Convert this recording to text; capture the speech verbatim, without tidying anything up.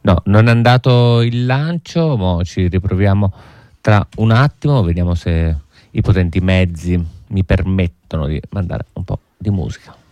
No, non è andato il lancio, mo ci riproviamo tra un attimo, vediamo se i potenti mezzi mi permettono di mandare un po' di musica.